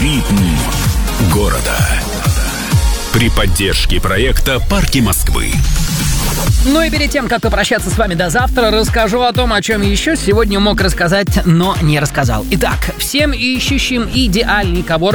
Ритм города. При поддержке проекта «Парки Москвы». Ну и перед тем, как попрощаться с вами до завтра, расскажу о том, о чем еще сегодня мог рассказать, но не рассказал. Итак, всем ищущим идеальный коворкинг